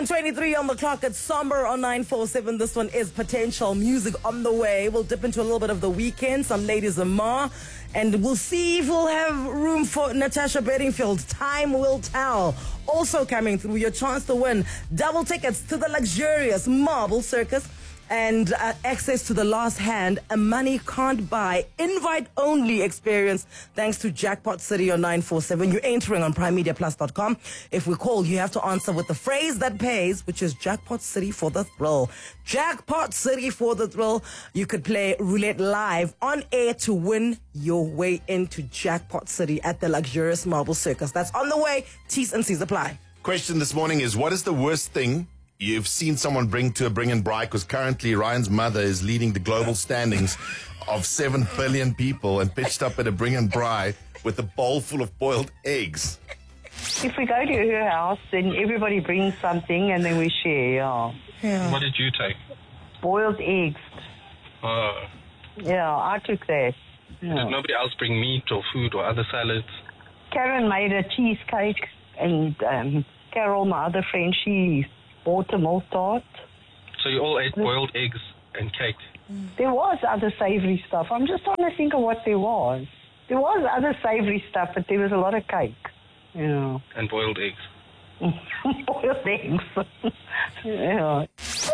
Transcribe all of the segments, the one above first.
7:23 on the clock. It's Somber on 947. This one is Potential Music on the way. We'll dip into a little bit of the weekend. Some ladies are more. And we'll see if we'll have room for Natasha Bedingfield. Time will tell. Also coming through, your chance to win double tickets to the luxurious Marble Circus and access to the last hand, a money can't buy, invite-only experience thanks to Jackpot City on 947. You're entering on primemediaplus.com. If we call, you have to answer with the phrase that pays, which is Jackpot City for the thrill. Jackpot City for the thrill. You could play roulette live on air to win your way into Jackpot City at the luxurious Marble Circus. That's on the way. T's and C's apply. Question this morning is, what is the worst thing you've seen someone bring to a bring and braai? Because currently Ryan's mother is leading the global standings of 7 billion people and pitched up at a bring and braai with a bowl full of boiled eggs. If we go to her house, then everybody brings something and then we share, Yeah. What did you take? Boiled eggs. Yeah, I took that. Yeah. Did nobody else bring meat or food or other salads? Karen made a cheesecake and Carol, my other friend, she bought a milk tart. So you all ate boiled eggs and cake? There was other savory stuff. I'm just trying to think of what there was. There was other savory stuff, but there was a lot of cake. Yeah. And boiled eggs? Boiled eggs. Yeah.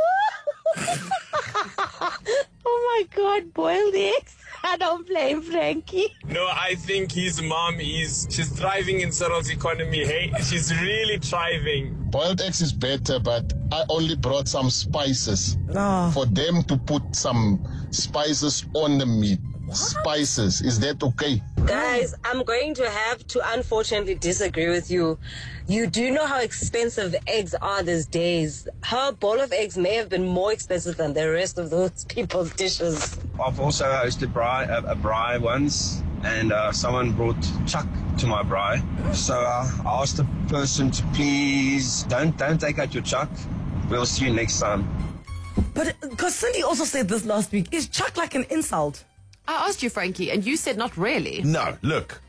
Oh my God, boiled eggs. I don't blame Frankie. No, I think his mom she's thriving in Cyril's economy. Hey, she's really thriving. Boiled eggs is better, but I only brought some spices No. for them to put some spices on the meat. Spices, is that okay? Guys, I'm going to have to unfortunately disagree with you. You do know how expensive eggs are these days. Her bowl of eggs may have been more expensive than the rest of those people's dishes. I've also hosted a braai once, and someone brought chuck to my braai. So I asked the person to please don't take out your chuck. We'll see you next time. But because Cindy also said this last week, is chuck like an insult? I asked you, Frankie, and you said not really. No, look.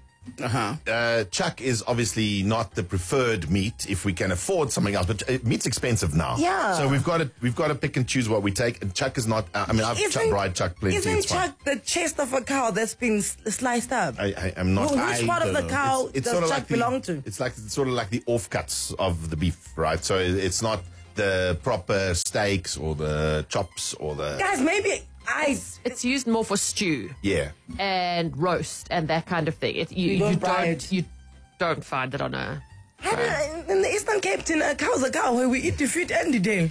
Chuck is obviously not the preferred meat if we can afford something else, but meat's expensive now. Yeah. So we've got to pick and choose what we take. And chuck is not. I've fried chuck plenty. Isn't It's fine. chuck the chest of a cow that's been sliced up? I am not. Which part of the cow does sort of chuck belong to? It's sort of like the offcuts of the beef, right? So it's not the proper steaks or the chops or the. Guys, maybe It's used more for stew. Yeah. And roast and that kind of thing. You don't find it on a. In the Eastern Cape, a cow's a cow where we eat the feet and the tail.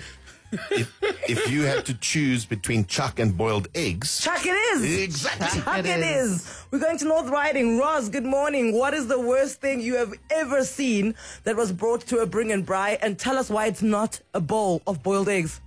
If you had to choose between chuck and boiled eggs. Chuck it is. Exactly. Chuck it is. We're going to North Riding. Roz, good morning. What is the worst thing you have ever seen that was brought to a bring and braai? And tell us why it's not a bowl of boiled eggs.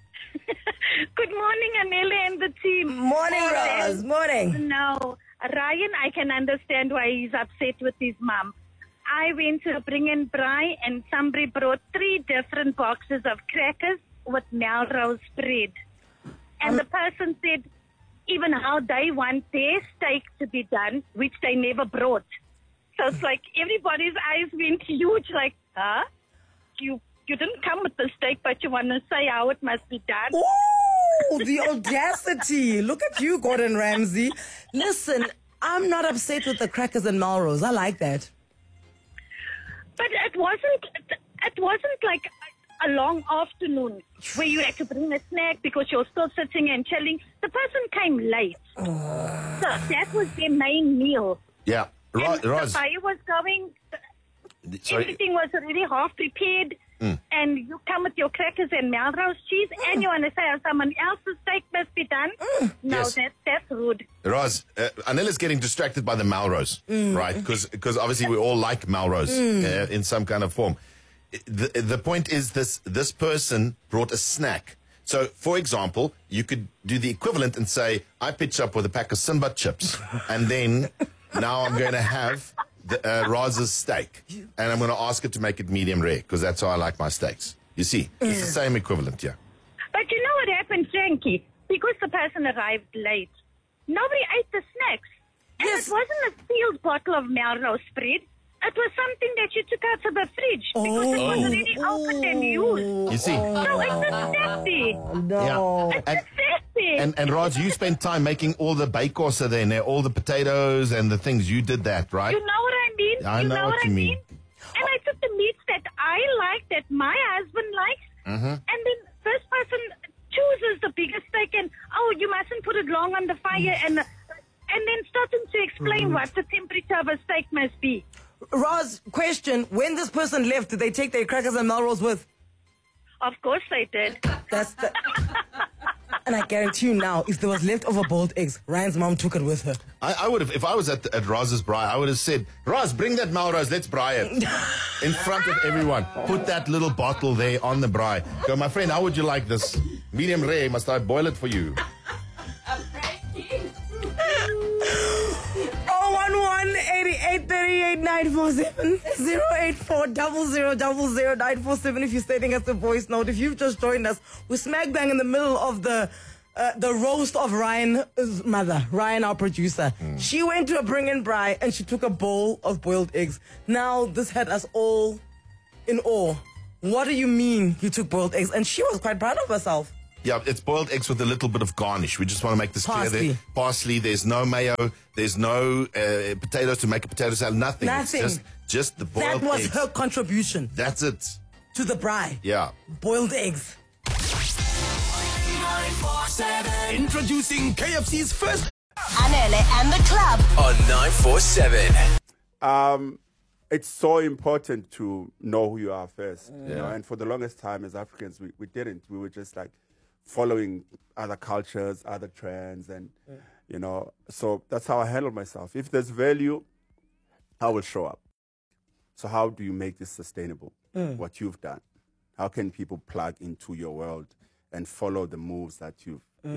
Good morning, Anela and the team. Morning, Roz. Morning. No, Ryan, I can understand why he's upset with his mom. I went to a bring and braai and somebody brought 3 different boxes of crackers with Melrose spread. And the person said even how they want their steak to be done, which they never brought. So it's like everybody's eyes went huge, like, huh? You didn't come with the steak, but you want to say how it must be done. Oh, the audacity. Look at you, Gordon Ramsay. Listen, I'm not upset with the crackers and Melrose. I like that. But it wasn't like a long afternoon where you had to bring a snack because you're still sitting and chilling. The person came late. So that was their main meal. Yeah. And Roz. the fire was going. Everything was already half prepared. And you come with your crackers and Melrose cheese and you want to say how someone else's steak must be done? No, Yes. that's rude. Roz, Anila's getting distracted by the Melrose, right? Because obviously we all like Melrose in some kind of form. The point is this person brought a snack. So, for example, you could do the equivalent and say, I pitch up with a pack of Sinbad chips, and then now I'm going to have Roz's steak, and I'm going to ask her to make it medium rare, because that's how I like my steaks. You see, it's the same equivalent, yeah. But you know what happened, Frankie? Because the person arrived late, nobody ate the snacks. And it wasn't a sealed bottle of Melrose spread. It was something that you took out of the fridge because it was already opened and used. You see? So it's a safety. No. It's a safety. And Raj, you spent time making all the bake-offs then, all the potatoes and the things. You did that, right? You know what I mean? I know what you mean. And I took the meats that I like, that my husband likes, and then this person chooses the biggest steak and, you mustn't put it long on the fire and then starting to explain what the temperature of a steak must be. Roz, question, when this person left, did they take their crackers and Melrose with? Of course they did. And I guarantee you now, if there was leftover boiled eggs, Ryan's mom took it with her. I would have, if I was at Roz's braai, I would have said, Roz, bring that Melrose, let's braai it. In front of everyone. Put that little bottle there on the braai. Go, my friend, how would you like this? Medium rare, must I boil it for you? 084-0000-947 if you're sending us a voice note. If you've just joined us, we're smack bang in the middle of the roast of Ryan's mother, Ryan, our producer. She went to a bring-in braai and she took a bowl of boiled eggs. Now, this had us all in awe. What do you mean you took boiled eggs? And she was quite proud of herself. Yeah, it's boiled eggs with a little bit of garnish. We just want to make this clear. There. Parsley, there's no mayo, there's no potatoes to make a potato salad, nothing. It's just the boiled eggs. That was her contribution. That's it. To the braai. Yeah. Boiled eggs. 947. Introducing KFC's first Anele and the club on 947. It's so important to know who you are first. You know? And for the longest time as Africans, we didn't. We were just like following other cultures, other trends, and, you know, so that's how I handle myself. If there's value, I will show up. So how do you make this sustainable, what you've done? How can people plug into your world and follow the moves that you've,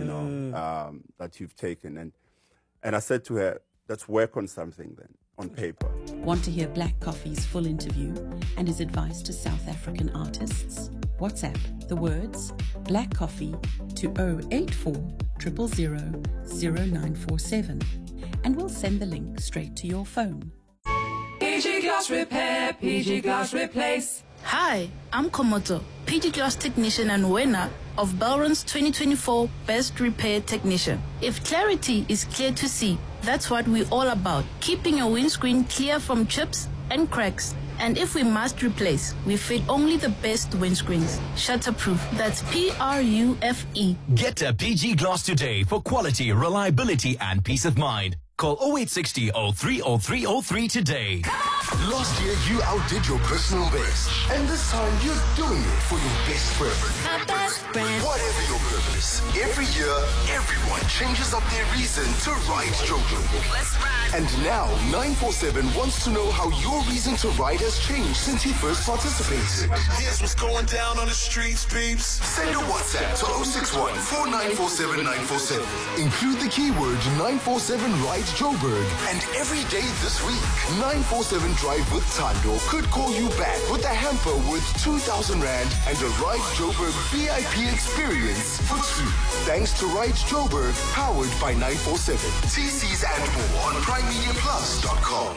that you've taken? And I said to her, let's work on something then. On paper. Want to hear Black Coffee's full interview and his advice to South African artists? WhatsApp the words Black Coffee to 084 000 0947 and we'll send the link straight to your phone. PG Glass Repair, PG Glass Replace. Hi, I'm Komoto, PG Glass Technician and winner of Belron's 2024 Best Repair Technician. If clarity is clear to see, that's what we're all about. Keeping your windscreen clear from chips and cracks. And if we must replace, we fit only the best windscreens. Shutterproof. That's PRUFE. Get a PG Glass today for quality, reliability, and peace of mind. Call 0860 030303 today. Last year, you outdid your personal best. And this time, you're doing it for your best friend. My best friend. Whatever your purpose, every year, everyone changes up their reason to ride Joburg. Let's ride. And now, 947 wants to know how your reason to ride has changed since you first participated. Here's what's going down on the streets, peeps. Send a WhatsApp to 061 4947 947. Include the keyword 947 Ride Joburg. And every day this week, 947 Drive with Tando could call you back with a hamper worth 2,000 Rand and a Ride Joburg VIP experience for two. Thanks to Ride Joburg, powered by 947. TCs and more on PrimeMediaPlus.com.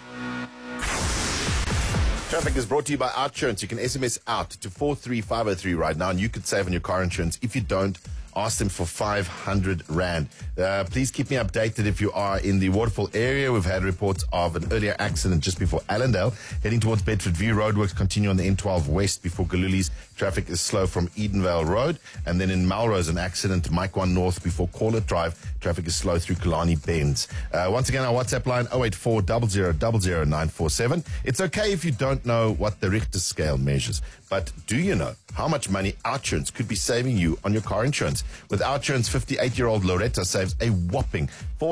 Traffic is brought to you by OutSurance. You can SMS out to 43503 right now, and you could save on your car insurance. If you don't, ask them for 500 Rand. Please keep me updated if you are in the Waterfall area. We've had reports of an earlier accident just before Allendale. Heading towards Bedford View, roadworks continue on the N12 West before Galuli's. Traffic is slow from Edenvale Road. And then in Melrose, an accident, Mike 1 North before Corlett Drive. Traffic is slow through Killarney Bends. Once again, our WhatsApp line, 084 0000 947. It's okay if you don't know what the Richter scale measures. But do you know how much money OutSurance could be saving you on your car insurance? With OutSurance, 58-year-old Loretta saves a whopping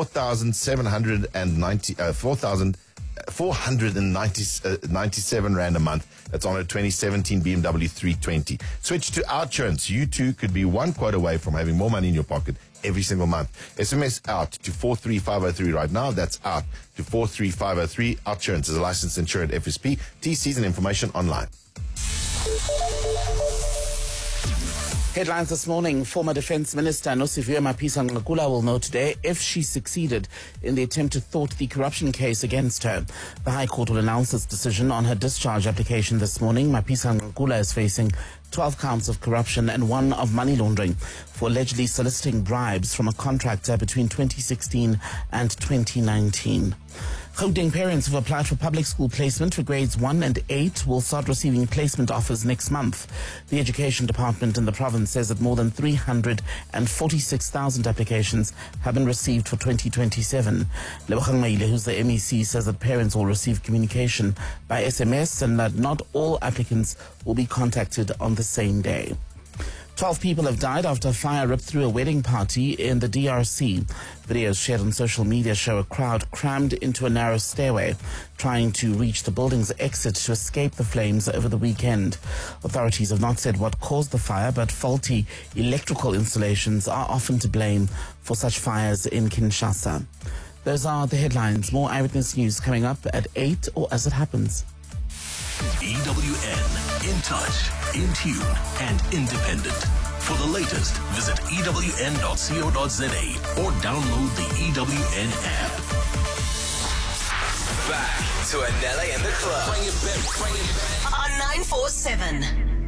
497 Rand a month. That's on a 2017 BMW 320. Switch to OutSurance. You too could be one quote away from having more money in your pocket every single month. SMS out to 43503 right now. That's out to 43503. OutSurance is a licensed insured FSP. TCs and information online. Headlines this morning. Former Defence Minister Nosiviwe Mapisa-Nqakula will know today if she succeeded in the attempt to thwart the corruption case against her. The High Court will announce its decision on her discharge application this morning. Mapisa-Nqakula is facing 12 counts of corruption and 1 of money laundering for allegedly soliciting bribes from a contractor between 2016 and 2019. Gauteng parents who've applied for public school placement for grades 1 and 8 will start receiving placement offers next month. The Education Department in the province says that more than 346,000 applications have been received for 2027. Lebogang Maile, who's the MEC, says that parents will receive communication by SMS and that not all applicants will be contacted on the same day. 12 people have died after a fire ripped through a wedding party in the DRC. Videos shared on social media show a crowd crammed into a narrow stairway, trying to reach the building's exit to escape the flames over the weekend. Authorities have not said what caused the fire, but faulty electrical installations are often to blame for such fires in Kinshasa. Those are the headlines. More Eyewitness News coming up at 8 or as it happens. EWN, in touch, in tune, and independent. For the latest, visit ewn.co.za or download the EWN app. Back to Anele and the Club. Bring it back. On 947.